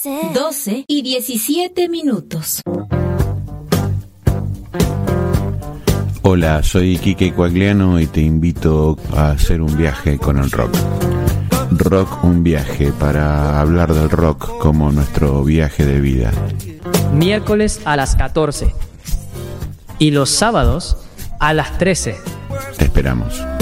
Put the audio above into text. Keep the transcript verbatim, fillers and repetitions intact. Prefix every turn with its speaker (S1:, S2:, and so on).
S1: doce y diecisiete minutos.
S2: Hola, soy Quique Coagliano y te invito a hacer un viaje con el rock. Rock, un viaje, para hablar del rock como nuestro viaje de vida.
S3: Miércoles a las catorce y los sábados a las trece.
S2: Te esperamos.